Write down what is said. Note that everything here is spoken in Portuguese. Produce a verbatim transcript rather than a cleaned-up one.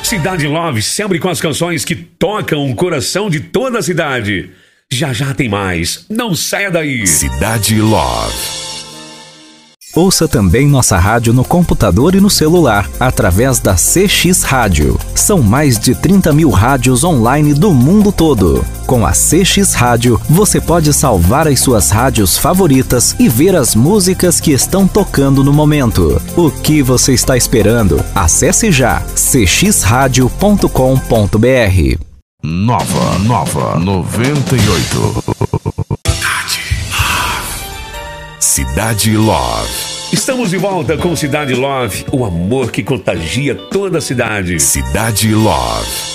Cidade Love, sempre com as canções que tocam o coração de toda a cidade. Já já tem mais, não saia daí. Cidade Love. Ouça também nossa rádio no computador e no celular, através da C X Rádio. São mais de trinta mil rádios online do mundo todo. Com a C X Rádio, você pode salvar as suas rádios favoritas e ver as músicas que estão tocando no momento. O que você está esperando? Acesse já c x rádio ponto com ponto b r. Nova, nova, noventa e oito. Cidade Love. Estamos de volta com Cidade Love, o amor que contagia toda a cidade. Cidade Love.